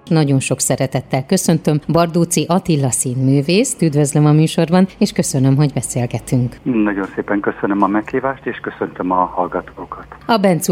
Nagyon sok szeretettel köszöntöm Bardóczy Attila színművészt, üdvözlöm a műsorban, és köszönöm, hogy beszélgetünk. Nagyon szépen köszönöm a meghívást, és köszöntöm a hallgatókat. A Benczúr